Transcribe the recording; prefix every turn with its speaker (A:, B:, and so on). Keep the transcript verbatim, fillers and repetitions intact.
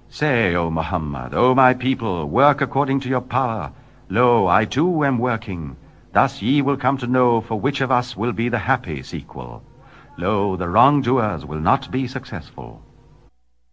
A: Say, O Muhammad, O my people, work according to your power. Lo, I too am working. Thus ye will come to know for which of us will be the happy sequel. Lo, the wrongdoers will not be successful.